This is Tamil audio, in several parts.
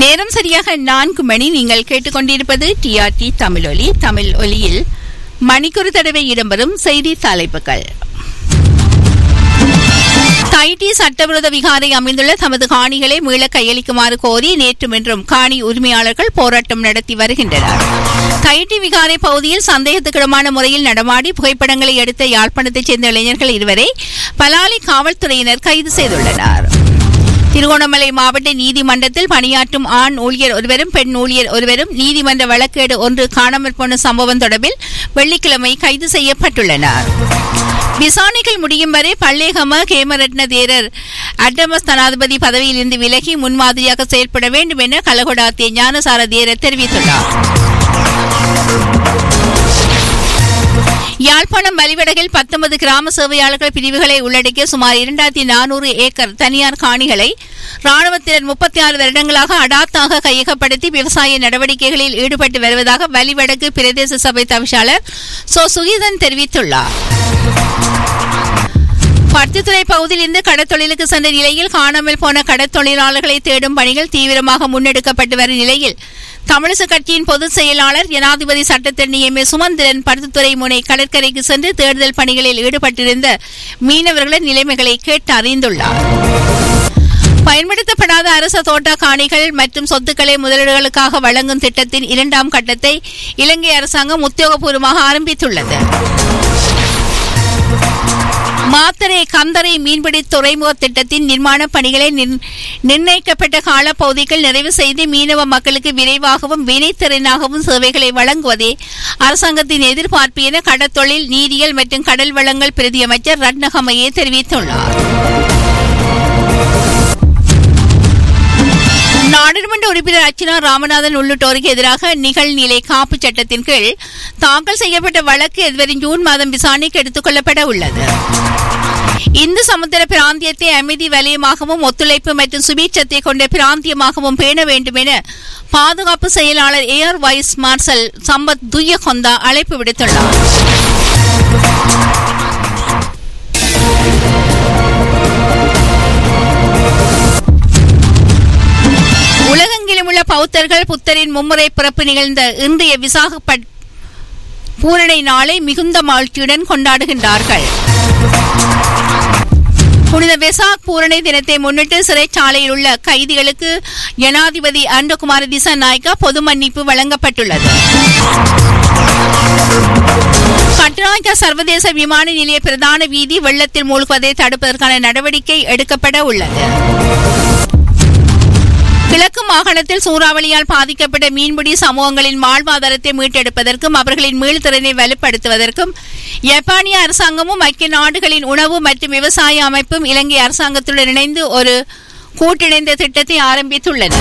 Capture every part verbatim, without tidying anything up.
நேரம் சரியாக நான்கு மணி. நீங்கள் கேட்டுக்கொண்டிருப்பது டிஆர்டி தமிழ் ஒலி. தமிழ் ஒலியில் மணிக்கொரு தடவை இடம்பெறும் செய்தி தலைப்புகள். தைட்டி சட்டவிரோத விகாரை அமைந்துள்ள தமது காணிகளை மீள கையளிக்குமாறு கோரி நேற்றும் இன்றும் காணி உரிமையாளர்கள் போராட்டம் நடத்தி வருகின்றனர். தைட்டி விகாரை பகுதியில் சந்தேகத்துக்கிடமான முறையில் நடமாடி புகைப்படங்களை எடுத்த யாழ்ப்பாணத்தைச் சேர்ந்த இளைஞர்கள் இருவரை பலாலி காவல்துறையினர் கைது செய்துள்ளனர். திருகோணமலை மாவட்ட நீதிமன்றத்தில் பணியாற்றும் ஆண் ஊழியர் ஒருவரும் பெண் ஊழியர் ஒருவரும் நீதிமன்ற வழக்கேடு ஒன்று காணாமற் போன சம்பவம் தொடர்பில் வெள்ளிக்கிழமை கைது செய்யப்பட்டுள்ளனர். விசாரணைகள் முடியும் வரை பல்லேகம கேமரட்ன தேரர் அட்டமஸ் தனாதிபதி பதவியில் இருந்து விலகி முன்மாதிரியாக செயல்பட வேண்டும் என கலகொடாத்திய ஞானசார தேரர் தெரிவித்துள்ளார். யாழ்ப்பாணம் வலிவடகில் பத்தொன்பது கிராம சேவையாளர்கள் பிரிவுகளை உள்ளடக்கிய சுமார் இரண்டாயிரத்தி நானூறு ஏக்கர் தனியார் காணிகளை ராணுவத்தினர் முப்பத்தி ஆறு வருடங்களாக அடாத்தாக கையகப்படுத்தி விவசாய நடவடிக்கைகளில் ஈடுபட்டு வருவதாக வலிவடக்கு பிரதேச சபை தவிசாளர் சோ சுகீதன் தெரிவித்துள்ளார். பருத்தித்துறை பகுதியில் இருந்து கடற்தொழிலுக்கு சென்ற நிலையில் காணாமல் போன கடற்தொழிலாளர்களை தேடும் பணிகள் தீவிரமாக முன்னெடுக்கப்பட்டு வரும் நிலையில் தமிழிசை கட்சியின் பொதுச் செயலாளர் ஜனாதிபதி சட்டத்தரணி எம் ஏ சுமந்திரன் பருத்தித்துறை முனை கடற்கரைக்கு சென்று தேடுதல் பணிகளில் ஈடுபட்டிருந்த மீனவர்களின் நிலைமைகளை கேட்டு அறிந்துள்ளார். பயன்படுத்தப்படாத அரச தோட்ட காணிகள் மற்றும் சொத்துக்களை முதலீடுகளுக்காக வழங்கும் திட்டத்தின் இரண்டாம் கட்டத்தை இலங்கை அரசாங்கம் உத்தியோகபூர்வமாக ஆரம்பித்துள்ளது. மாத்தரை கந்தரை மீன்பிடி துறைமுக திட்டத்தின் நிர்மாண பணிகளை நிர்ணயிக்கப்பட்ட காலப்பகுதிகள் நிறைவு செய்து மீனவ மக்களுக்கு விரைவாகவும் வினைத்திறனாகவும் சேவைகளை வழங்குவதே அரசாங்கத்தின் எதிர்பார்ப்பு என கடற்தொழில் நீரியல் மற்றும் கடல் வளங்கள் பிரதி அமைச்சர் ரட்னகமையே தெரிவித்துள்ளார். நாடாளுமன்ற உறுப்பினர் அர்ச்சனா ராமநாதன் உள்ளிட்டோருக்கு எதிராக நிகழ்நிலை காப்பு சட்டத்தின் கீழ் தாக்கல் செய்யப்பட்ட வழக்கு எதிர்வரும் ஜூன் மாதம் விசாரணைக்கு எடுத்துக் கொள்ளப்பட உள்ளது. இந்து சமுத்திர பிராந்தியத்தை அமைதி வலயமாகவும் ஒத்துழைப்பு மற்றும் சுபீட்சத்தை கொண்ட பிராந்தியமாகவும் பேண வேண்டும் என பாதுகாப்பு செயலாளர் air vice marshal Sampath Thuyyakontha அழைப்பு விடுத்துள்ளார். உலகெங்கிலும் உள்ள பௌத்தர்கள் புத்தரின் மும்முறை பிறப்பு நிகழ்ந்த இன்றைய விசாக பூரணை நாளை மிகுந்த மகிழ்ச்சியுடன் கொண்டாடுகின்றார்கள். புனித வெசாக் பூரணை தினத்தை முன்னிட்டு சிறைச்சாலையில் உள்ள கைதிகளுக்கு ஜனாதிபதி அன்றகுமார திசாநாயக்கா பொது மன்னிப்பு வழங்கப்பட்டுள்ளது. கட்டுநாயக்கா சர்வதேச விமான நிலைய பிரதான வீதி வெள்ளத்தில் மூழ்குவதை தடுப்பதற்கான நடவடிக்கை எடுக்கப்பட உள்ளது. கிழக்கு மாகாணத்தில் சூறாவளியால் பாதிக்கப்பட்ட மீன்பிடி சமூகங்களின் வாழ்வாதாரத்தை மீட்டெடுப்பதற்கும் அவர்களின் மீள்திறனை வலுப்படுத்துவதற்கும் ஜப்பானிய அரசாங்கமும் ஐக்கிய நாடுகளின் உணவு மற்றும் விவசாய அமைப்பும் இலங்கை அரசாங்கத்துடன் இணைந்து ஒரு கூட்டிணைந்த திட்டத்தை ஆரம்பித்துள்ளன.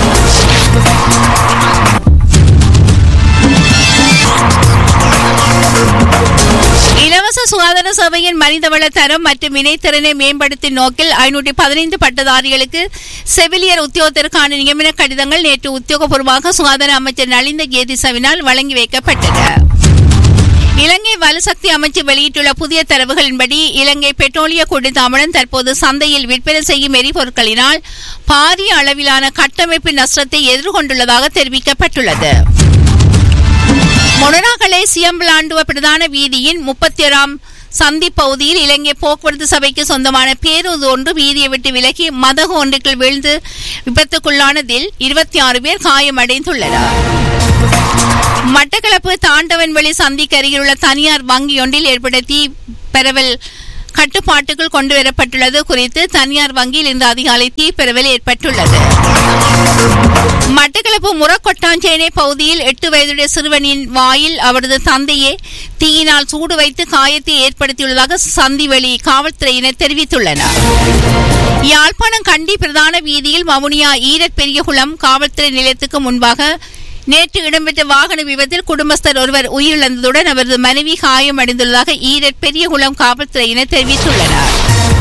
இலவச சுகாதார சேவையின் மனிதவள தரம் மற்றும் வினைத்திறனை மேம்படுத்தும் நோக்கில் ஐநூற்றி பதினைந்து பட்டதாரிகளுக்கு செவிலியர் உத்தியோகத்திற்கான நியமன கடிதங்கள் நேற்று உத்தியோகபூர்வமாக சுகாதார அமைச்சர் நலிந்த ஜேதிசவினால் வழங்கி வைக்கப்பட்டன. இலங்கை வலுசக்தி அமைச்சு வெளியிட்டுள்ள புதிய தரவுகளின்படி இலங்கை பெட்ரோலிய கூட்டுத்தாபனம் தற்போது சந்தையில் விற்பனை செய்யும் எரிபொருட்களினால் பாரிய அளவிலான கட்டமைப்பு நஷ்டத்தை எதிர்கொண்டுள்ளதாக தெரிவிக்கப்பட்டுள்ளது. மொனராகலை சியம்பலாண்டுவ பிரதான வீதியின் முப்பத்தி ஏழாம் சந்தி பகுதியில் இலங்கை போக்குவரத்து சபைக்கு சொந்தமான பேருந்து ஒன்று வீதியை விட்டு விலகி மதகு ஒன்றுக்குள் வீழ்ந்து விபத்துக்குள்ளானதில் இருபத்தி ஆறு பேர் காயமடைந்துள்ளனர். மட்டக்களப்பு தாண்டவன்வெளி சந்திக்கு அருகிலுள்ள தனியார் வங்கியொன்றில் ஏற்பட்ட தீ பரவல் கட்டுப்பாட்டுக்குள் கொண்டுவரப்பட்டுள்ளது குறித்து தனியார் வங்கியில் இன்று அதிகாலை தீ பரவல் ஏற்பட்டுள்ளது. மட்டக்களப்பு முரக்கொட்டாஞ்சேனை பகுதியில் எட்டு வயதுடைய சிறுவனின் வாயில் அவரது தந்தையே தீயினால் சூடு வைத்து காயத்தை ஏற்படுத்தியுள்ளதாக சந்திவெளி காவல்துறையினர் தெரிவித்துள்ளனர். யாழ்ப்பாணம் கண்டி பிரதான வீதியில் வவுனியா ஈரட் பெரியகுளம் காவல்துறை நிலையத்துக்கு முன்பாக நேற்று இடம்பெற்ற வாகன விபத்தில் குடும்பஸ்தர் ஒருவர் உயிரிழந்ததுடன் அவரது மனைவி காயமடைந்துள்ளதாக ஈரட் பெரியகுளம் காவல்துறையினர் தெரிவித்துள்ளனர்.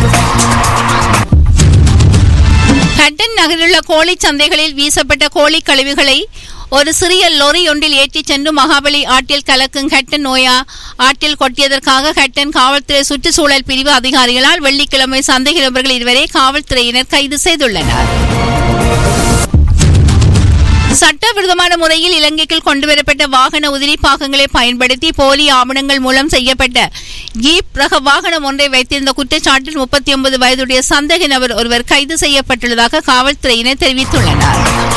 ஹட்டன் நகரிலுள்ள கோழி சந்தைகளில் வீசப்பட்ட கோழி கழிவுகளை ஒரு சிறிய லொரி ஒன்றில் ஏற்றிச் சென்று மகாபலி ஆற்றில் கலக்கும் ஹட்டன் நோயா ஆற்றில் கொட்டியதற்காக ஹட்டன் காவல்துறை சுற்றுச்சூழல் பிரிவு அதிகாரிகளால் வெள்ளிக்கிழமை சந்தேக நபர்கள் இருவரை காவல்துறையினர் கைது செய்துள்ளனர். சட்டவிரோதமான முறையில் இலங்கைக்குள் கொண்டுவரப்பட்ட வாகன உதிரி பாகங்களை பயன்படுத்தி போலி ஆவணங்கள் மூலம் செய்யப்பட்ட ஜீப் ரக வாகனம் ஒன்றை வைத்திருந்த குற்றச்சாட்டில் முப்பத்தி ஒன்பது வயதுடைய சந்தேக நபர் ஒருவர் கைது செய்யப்பட்டுள்ளதாக காவல்துறையினர் தெரிவித்துள்ளனர்.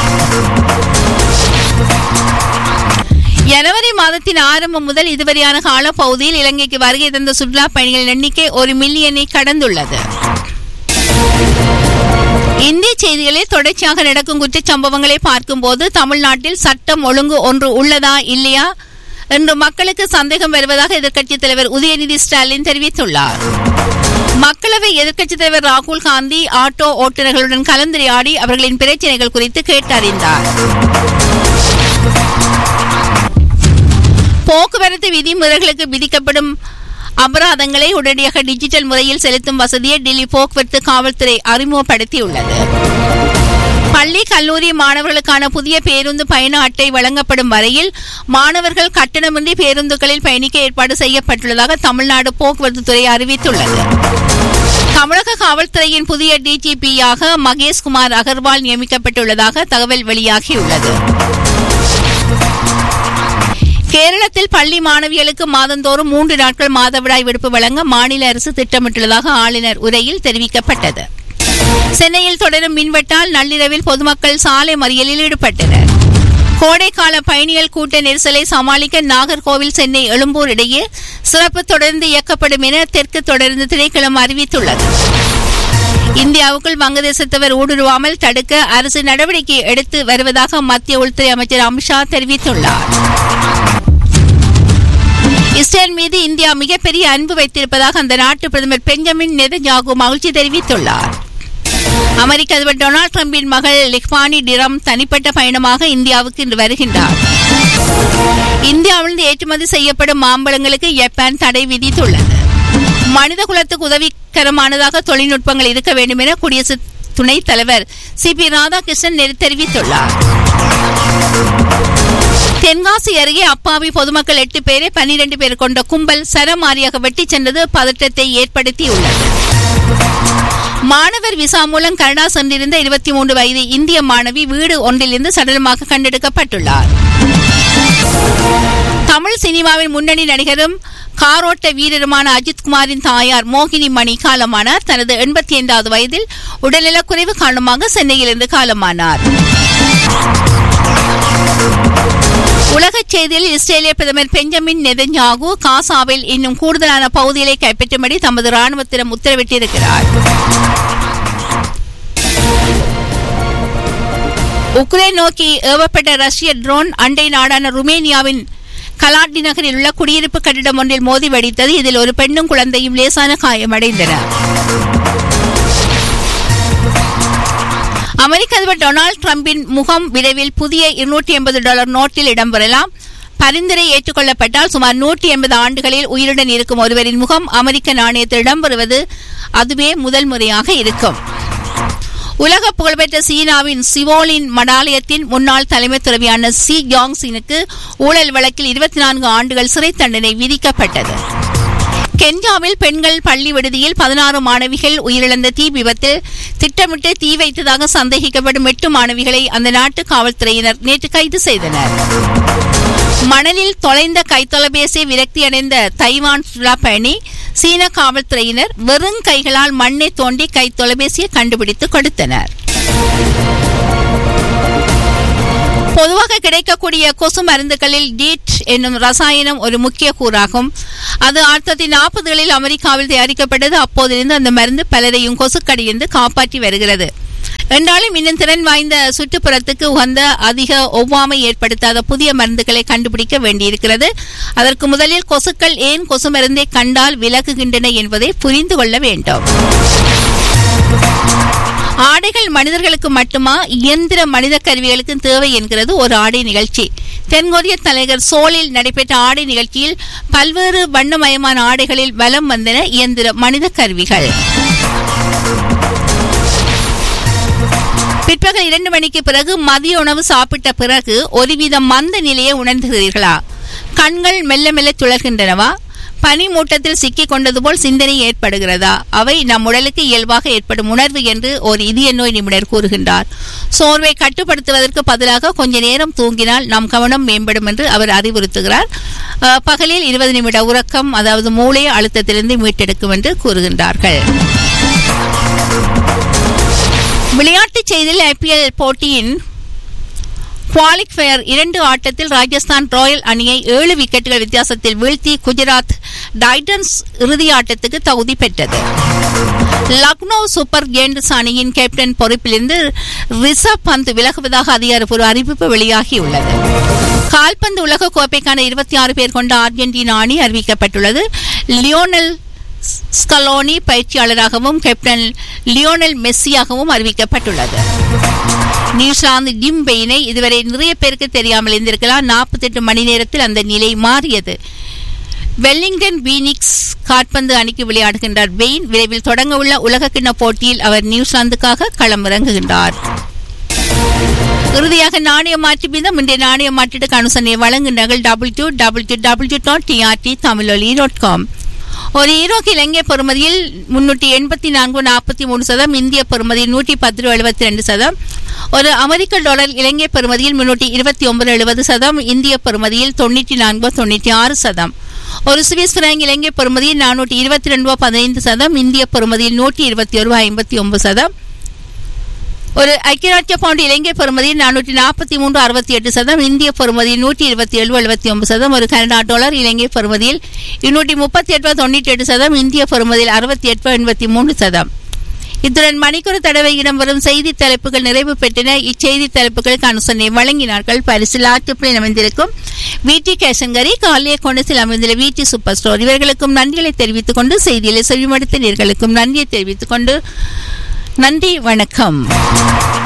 ஜனவரி மாதத்தின் ஆரம்பம் முதல் இதுவரையான காலப்பகுதியில் இலங்கைக்கு வருகை தந்த சுற்றுலா பயணிகளின் எண்ணிக்கை ஒரு மில்லியனை கடந்துள்ளது. இந்திய செய்திகளில் தொடர்ச்சியாக நடக்கும் குற்றச் சம்பவங்களை பார்க்கும்போது தமிழ்நாட்டில் சட்டம் ஒழுங்கு ஒன்று உள்ளதா இல்லையா என்று மக்களுக்கு சந்தேகம் வருவதாக எதிர்க்கட்சித் தலைவர் உதயநிதி ஸ்டாலின் தெரிவித்துள்ளார். மக்களவை எதிர்க்கட்சித் தலைவர் ராகுல் காந்தி ஆட்டோ ஓட்டுநர்களுடன் கலந்துரையாடி அவர்களின் பிரச்சினைகள் குறித்து கேட்டறிந்தார். போக்குவரத்து விதிமுறைகளுக்கு விதிக்கப்படும் அபராதங்களை உடனடியாக டிஜிட்டல் முறையில் செலுத்தும் வசதியை டெல்லி போக்குவரத்து காவல்துறை அறிமுகப்படுத்தியுள்ளது. பள்ளி கல்லூரி மாணவர்களுக்கான புதிய பேருந்து பயண அட்டை வழங்கப்படும் வரையில் மாணவர்கள் கட்டணமின்றி பேருந்துகளில் பயணிக்க ஏற்பாடு செய்யப்பட்டுள்ளதாக தமிழ்நாடு போக்குவரத்து துறை அறிவித்துள்ளது. தமிழக காவல்துறையின் புதிய டிஜிபியாக மகேஷ்குமார் அகர்வால் நியமிக்கப்பட்டுள்ளதாக தகவல் வெளியாகியுள்ளது. கேரளத்தில் பள்ளி மாணவிகளுக்கு மாதந்தோறும் மூன்று நாட்கள் மாதவிடாய் விடுப்பு வழங்க மாநில அரசு திட்டமிட்டுள்ளதாக ஆளுநர் உரையில் தெரிவிக்கப்பட்டது. சென்னையில் தொடரும் மின்வெட்டால் நள்ளிரவில் பொதுமக்கள் சாலை மறியலில் ஈடுபட்டனர். கோடைக்கால பயணிகள் கூட்ட நெரிசலை சமாளிக்க நாகர்கோவில் சென்னை எழும்பூர் இடையே சிறப்பு தொடர்ந்து இயக்கப்படும் என தெற்கு தொடர்ந்து திணைக்களம் அறிவித்துள்ளது. இந்தியாவுக்குள் வங்கதேசத்தவர் ஊடுருவாமல் தடுக்க அரசு நடவடிக்கை எடுத்து வருவதாக மத்திய உள்துறை அமைச்சர் அமித்ஷா தெரிவித்துள்ளார். இஸ்ரேல் மீது இந்தியா மிகப்பெரிய அன்பு வைத்திருப்பதாக அந்த நாட்டு பிரதமர் பெஞ்சமின் நெதன்யாகு மகிழ்ச்சி தெரிவித்துள்ளார். அமெரிக்க அதிபர் டொனால்டு டிரம்பின் மகள் லிக்பானி டிரம் தனிப்பட்ட பயணமாக இந்தியாவுக்கு இன்று வருகின்றார். இந்தியாவிலிருந்து ஏற்றுமதி செய்யப்படும் மாம்பழங்களுக்கு ஜப்பான் தடை விதித்துள்ளது. மனித குலத்துக்கு உதவிகரமானதாக தொழில்நுட்பங்கள் இருக்க வேண்டும் என குடியரசு துணைத் தலைவர் சி பி ராதாகிருஷ்ணன் தெரிவித்துள்ளார். தென்காசி அருகே அப்பாவி பொதுமக்கள் எட்டு பேரை பன்னிரண்டு பேர் கொண்ட கும்பல் சரமாரியாக வெட்டி சென்றது பதற்றத்தை ஏற்படுத்தியுள்ளது. மாணவர் விசா மூலம் கனடா சென்றிருந்த இருபத்தி மூன்று வயது இந்திய மாணவி வீடு ஒன்றிலிருந்து சடலமாக கண்டெடுக்கப்பட்டுள்ளார். தமிழ் சினிமாவின் முன்னணி நடிகரும் காரோட்ட வீரருமான அஜித்குமாரின் தாயார் மோகினி மணி காலமானார். தனது எண்பத்தி ஐந்தாவது வயதில் உடல்நலக்குறைவு காரணமாக சென்னையிலிருந்து காலமானார். உலகச் செய்தியில் இஸ்ரேலிய பிரதமர் பெஞ்சமின் நெதன்யாகு காசாவில் இன்னும் கூடுதலான பகுதிகளை கைப்பற்றும்படி தமது ராணுவத்திடம் உத்தரவிட்டிருக்கிறார். உக்ரைன் நோக்கி ஏவப்பட்ட ரஷ்ய ட்ரோன் அண்டை நாடான ருமேனியாவின் கலாட்டி நகரில் உள்ள குடியிருப்பு கட்டிடம் ஒன்றில் மோதி வெடித்தது. இதில் ஒரு பெண்ணும் குழந்தையும் லேசான காயமடைந்தனர். அமெரிக்க அதிபர் டொனால்டு டிரம்பின் முகம் விரைவில் புதிய இருநூற்றி எண்பது டாலர் நோட்டில் இடம்பெறலாம். பரிந்துரை ஏற்றுக்கொள்ளப்பட்டால் சுமார் நூற்றி எண்பது ஆண்டுகளில் உயிருடன் இருக்கும் ஒருவரின் முகம் அமெரிக்க நாணயத்தில் இடம்பெறுவது அதுவே முதல் முறையாக இருக்கும். உலக புகழ்பெற்ற சீனாவின் சிவோலின் மடாலயத்தின் முன்னாள் தலைமை துறவியான சி ஜாங்சினுக்கு ஊழல் வழக்கில் இருபத்தி நான்கு ஆண்டுகள் சிறை தண்டனை விதிக்கப்பட்டது. கென்யாவில் பெண்கள் பள்ளி விடுதியில் பதினாறு மாணவிகள் உயிரிழந்த தீ விபத்தில் திட்டமிட்டு தீ வைத்ததாக சந்தேகிக்கப்படும் எட்டு மாணவிகளை அந்த நாட்டு காவல்துறையினர் நேற்று கைது செய்தனர். மணலில் தொலைந்த கைத்தொலைபேசியை விரக்தியடைந்த தைவான் சுற்றுலா பயணி சீன காவல்துறையினர் வெறும் கைகளால் மண்ணை தோண்டி கைத்தொலைபேசியை கண்டுபிடித்து கொடுத்தனர். பொதுவாக கிடைக்கக்கூடிய கொசு மருந்துகளில் டீட் என்னும் ரசாயனம் ஒரு முக்கிய கூறாகும். அது ஆயிரத்தி தொள்ளாயிரத்தி நாற்பதுகளில் அமெரிக்காவில் தயாரிக்கப்பட்டது. அப்போதிலிருந்து அந்த மருந்து பலரையும் கொசுக்கடியிருந்து காப்பாற்றி வருகிறது. என்றாலும் இன்னும் திறன் வாய்ந்த சுற்றுப்புறத்துக்கு உகந்த அதிக ஒவ்வாமை ஏற்படுத்தாத புதிய மருந்துகளை கண்டுபிடிக்க வேண்டியிருக்கிறது. அதற்கு முதலில் கொசுக்கள் ஏன் கொசு மருந்தை கண்டால் விலகுகின்றன என்பதை புரிந்து கொள்ள வேண்டும். ஆடைகள் மனிதர்களுக்கு மட்டுமா இயந்திர மனித கருவிகளுக்கு தேவை என்கிறது ஒரு ஆடை நிகழ்ச்சி. தென்கொரிய தலைநகர் சோலில் நடைபெற்ற ஆடை நிகழ்ச்சியில் பல்வேறு வண்ணமயமான ஆடைகளில் வலம் வந்தன இயந்திர மனித கருவிகள். பிற்பகல் இரண்டு மணிக்கு பிறகு மதிய உணவு சாப்பிட்ட பிறகு ஒருவித மந்த நிலையை உணர்ந்துகிறீர்களா? கண்கள் மெல்ல மெல்ல சுழல்கின்றனவா? பனிமூட்டத்தில் சிக்கிக் கொண்டது போல் சிந்தனை ஏற்படுகிறதா? அவை நம் உடலுக்கு இயல்பாக ஏற்படும் உணர்வு என்று ஒரு இதய நோய் நிபுணர் கூறுகின்றார். சோர்வை கட்டுப்படுத்துவதற்கு பதிலாக கொஞ்ச நேரம் தூங்கினால் நம் கவனம் மேம்படும் என்று அவர் அறிவுறுத்துகிறார். பகலில் இருபது நிமிட உறக்கம் அதாவது மூளை அழுத்தத்திலிருந்து மீட்டெடுக்கும் என்று கூறுகின்றார்கள். விளையாட்டுச் செய்தியில் ஐபிஎல் போட்டியின் குவாலிஃபயர் இரண்டு ஆட்டத்தில் ராஜஸ்தான் ராயல் அணியை ஏழு விக்கெட்டுகள் வித்தியாசத்தில் வீழ்த்தி குஜராத் டைட்டன்ஸ் இறுதி ஆட்டத்துக்கு தகுதி பெற்றது. லக்னோ சூப்பர் ஜெயண்ட்ஸ் அணியின் கேப்டன் பொறுப்பிலிருந்து ரிஷப் பந்த் விலகுவதாக அதிகாரப்பூர்வ அறிவிப்பு வெளியாகியுள்ளது. கால்பந்து உலக கோப்பைக்கான இருபத்தி ஆறு பேர் கொண்ட அர்ஜென்டினா அணி அறிவிக்கப்பட்டுள்ளது. லியோனல் ஸ்கலோனி பயிற்சியாளராகவும் கேப்டன் லியோனல் மெஸ்ஸியாகவும் அறிவிக்கப்பட்டுள்ளது. நியூசிலாந்து ஜிம் பெயினை இதுவரை நிறைய பேருக்கு தெரியாமல் இருந்திருக்கலாம். நாற்பத்தி எட்டு மணி நேரத்தில் அந்த நிலை மாறியது. வெல்லிங்டன் பீனிக்ஸ் கால்பந்து அணிக்கு விளையாடுகின்றார். பெயின் விரைவில் தொடங்க உள்ள உலகக்கிண்ண போட்டியில் அவர் நியூசிலாந்துக்காக களமிறங்குகின்றார். இறுதியாக நாணய மாற்று வீதம். இன்றைய நாணய மாற்றீட்டுக்கு அனுசரணை வழங்குகிறார்கள் W W W dot TRT தமிழொலி டாட் காம். ஒரு ஈரோக்கு இலங்கை பெறுமதியில் முன்னூற்றி எண்பத்தி நான்கு நாற்பத்தி மூணு சதம், இந்திய பெறுமதியில் நூற்றி பத்து ரூபாய் எழுபத்தி ரெண்டு சதம். ஒரு அமெரிக்க டாலர் இலங்கை பெறுமதியில் முன்னூற்றி இருபத்தி ஒன்பது எழுபது சதம், இந்திய பெறுமதியில் தொண்ணூற்றி நான்கு தொண்ணூற்றி ஆறு சதம். ஒரு சுவிஸ் பிராங்க் இலங்கை பெறுமதியில் நானூற்றி இருபத்தி ரெண்டு ரூபாய் பதினைந்து சதம், இந்திய பெறுமதியில் நூற்றி இருபத்தி ஒரு ரூபாய் ஐம்பத்தி ஒன்பது சதம். ஒரு ஐக்கியராட்சிய பவுண்ட் இலங்கை பெறுமதியில் நானூற்றி நாற்பத்தி மூன்று அறுபத்தி எட்டு சதம், இந்திய பெறுமதியில் நூற்றி இருபத்தி ஏழு எழுபத்தி ஒன்பது சதம். ஒரு கனடா டாலர் இலங்கை பெறுமதியில் இருநூற்றி முப்பத்தி எட்டு தொண்ணூற்றி எட்டு சதம், இந்திய பெறுமதியில் அறுபத்தி எட்டு எண்பத்தி மூன்று சதம். இத்துடன் மணிக்கூறு தடவை இடம்பெறும் செய்தி தலைப்புகள் நிறைவு பெற்றன. இச்செய்தி தலைப்புகளுக்கு அனுசரணை வழங்கினார்கள் பரிசில் ஆற்றுப்பில் அமைந்திருக்கும் வீட்டி கேசங்கரி, காலிய கொண்டசில் அமைந்துள்ள வீட்டி சூப்பர் ஸ்டோர். இவர்களுக்கும் நன்றிகளை தெரிவித்துக் கொண்டு செய்திகளை செவிமடுத்த நேர்களுக்கும் நன்றியை தெரிவித்துக் கொண்டு நன்றி, வணக்கம்.